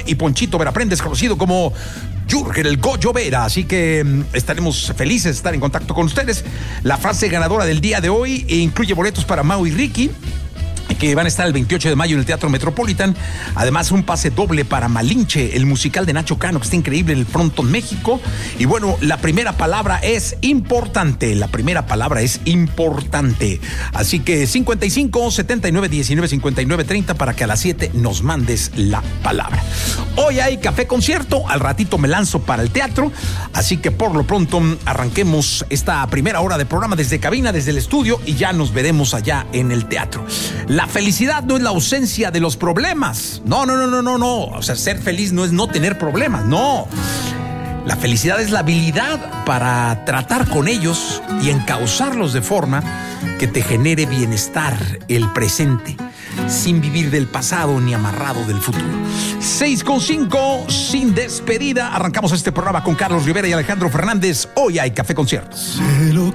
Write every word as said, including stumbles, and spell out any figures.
y Ponchito Veraprendes, conocido como Jürgen el Goyo Vera. Así que um, estaremos felices de estar en contacto con ustedes. La frase ganadora del día de hoy incluye boletos para Mau y Ricky, que van a estar el veintiocho de mayo en el Teatro Metropolitan. Además, un pase doble para Malinche, el musical de Nacho Cano, que está increíble en el Frontón México. Y bueno, la primera palabra es importante. La primera palabra es importante. Así que cincuenta y cinco, setenta y nueve, diecinueve, cincuenta y nueve, treinta para que a las siete nos mandes la palabra. Hoy hay café concierto. Al ratito me lanzo para el teatro. Así que por lo pronto arranquemos esta primera hora de programa desde cabina, desde el estudio, y ya nos veremos allá en el teatro. La felicidad no es la ausencia de los problemas. No, no, no, no, no, no. O sea, ser feliz no es no tener problemas, no. La felicidad es la habilidad para tratar con ellos y encauzarlos de forma que te genere bienestar el presente, sin vivir del pasado ni amarrado del futuro. seis con cinco, sin despedida. Arrancamos este programa con Carlos Rivera y Alejandro Fernández. Hoy hay Café Conciertos. Sé lo